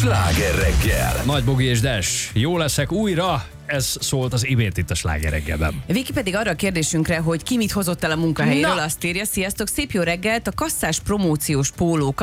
Sláger reggel. Nagy Bogi és Des, jó leszek újra, ez szólt az imént itt a Sláger reggelben. Viki pedig arra a kérdésünkre, hogy ki mit hozott el a munkahelyéről, azt írja: sziasztok, szép jó reggelt, a kasszás promóciós pólókat